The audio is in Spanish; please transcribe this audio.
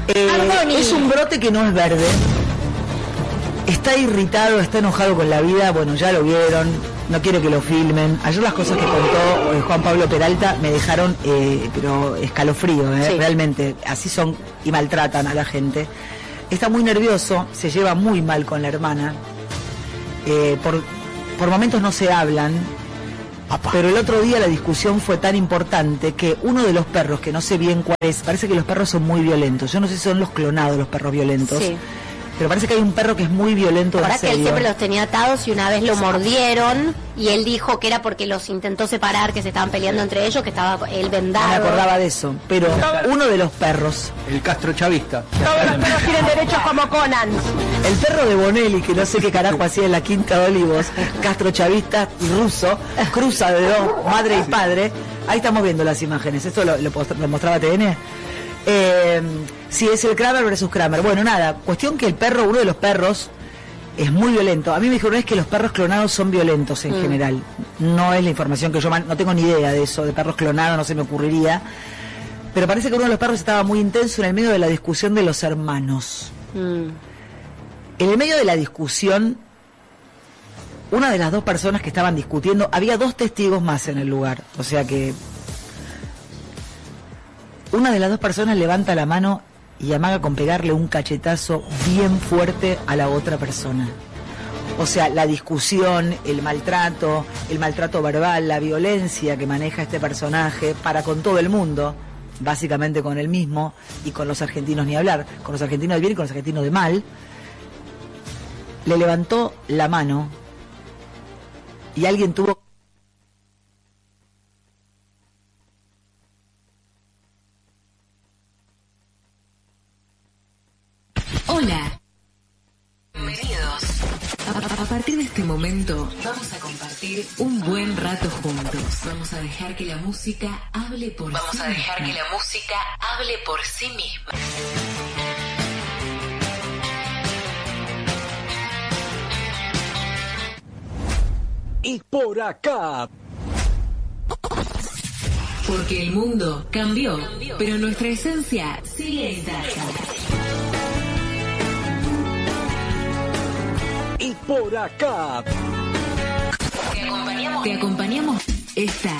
Es un brote que no es verde. Está irritado, está enojado con la vida. Bueno, ya lo vieron. No quiero que lo filmen. Ayer las cosas que contó Juan Pablo Peralta me dejaron, pero escalofrío, sí. Realmente. Así son y maltratan a la gente. Está muy nervioso, se lleva muy mal con la hermana. Por momentos no se hablan. Apá. Pero el otro día la discusión fue tan importante que uno de los perros, que no sé bien cuál es, parece que los perros son muy violentos. Yo no sé si son los clonados los perros violentos. Sí. Pero parece que hay un perro que es muy violento. La verdad que él siempre los tenía atados y una vez lo mordieron y él dijo que era porque los intentó separar, que se estaban peleando entre ellos, que estaba él vendado. No me acordaba de eso, pero uno de los perros. El Castro chavista. Todos los perros tienen derechos como Conan. El perro de Bonelli, que no sé qué carajo hacía en la Quinta de Olivos, Castro chavista y ruso, cruza de dos, madre y padre. Ahí estamos viendo las imágenes. Esto lo mostraba TN. Si es el Kramer versus Kramer. Bueno, nada, cuestión que el perro, uno de los perros, es muy violento. A mí me dijeron es que los perros clonados son violentos en general. No es la información que yo no tengo ni idea de eso, de perros clonados, no se me ocurriría. Pero parece que uno de los perros estaba muy intenso en el medio de la discusión de los hermanos. En el medio de la discusión, una de las dos personas que estaban discutiendo, había dos testigos más en el lugar, o sea que una de las dos personas levanta la mano y amaga con pegarle un cachetazo bien fuerte a la otra persona. O sea, la discusión, el maltrato verbal, la violencia que maneja este personaje para con todo el mundo, básicamente con él mismo y con los argentinos ni hablar, con los argentinos de bien y con los argentinos de mal, le levantó la mano y alguien tuvo... Hola. Bienvenidos. A partir de este momento vamos a compartir un buen rato juntos. Vamos a dejar que la música hable por sí misma. Y por acá. Porque el mundo cambió, pero nuestra esencia sigue intacta. Y por acá. Te acompañamos esta